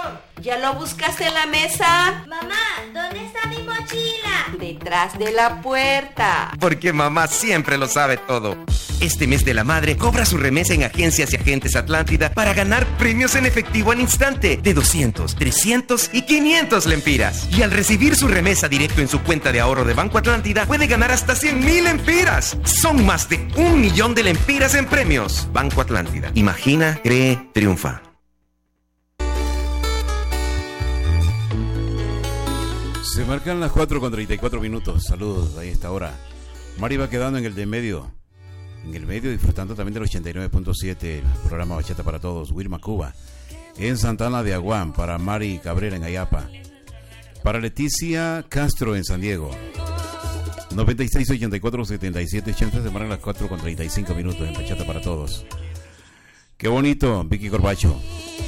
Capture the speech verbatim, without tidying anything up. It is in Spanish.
¿Ya lo buscaste en la mesa? Mamá, ¿dónde está mi mochila? Detrás de la puerta. Porque mamá siempre lo sabe todo. Este mes de la madre, cobra su remesa en Agencias y Agentes Atlántida para ganar premios en efectivo al instante de doscientos, trescientos y quinientos lempiras. Y al recibir su remesa directo en su cuenta de ahorro de Banco Atlántida, puede ganar hasta cien mil lempiras. Son más de un millón de lempiras en premios. Banco Atlántida. Imagina, cree, triunfa. Se marcan las cuatro con treinta y cuatro minutos. Saludos, ahí está ahora. Mari va quedando en el de medio. En el medio, disfrutando también del ochenta y nueve punto siete, el programa Bachata para Todos. Wilma Cuba. En Santana de Aguán, para Mari Cabrera en Ayapa. Para Leticia Castro en San Diego. noventa y seis, ochenta y cuatro, setenta y siete, ochenta. Se marcan las cuatro con treinta y cinco minutos en Bachata para Todos. Qué bonito, Vicky Corbacho.